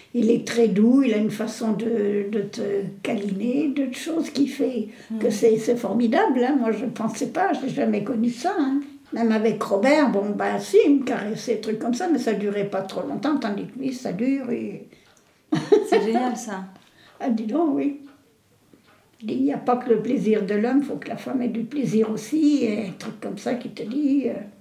il est très doux, il a une façon de te câliner, de choses qui fait que c'est formidable. Hein. Moi, je ne pensais pas, je n'ai jamais connu ça. Hein. Même avec Robert, bon, ben si, il me caressait, des trucs comme ça, mais ça ne durait pas trop longtemps, tandis que lui, ça dure. Et... C'est génial, ça. Ah, dis donc, oui. Il n'y a pas que le plaisir de l'homme, il faut que la femme ait du plaisir aussi, et un truc comme ça qui te dit...